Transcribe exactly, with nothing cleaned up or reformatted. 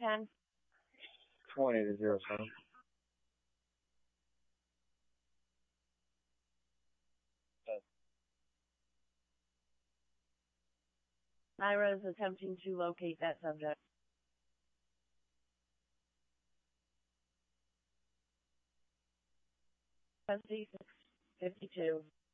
ten. twenty to zero seven. Ira is attempting to locate that subject. Twenty-six fifty-two.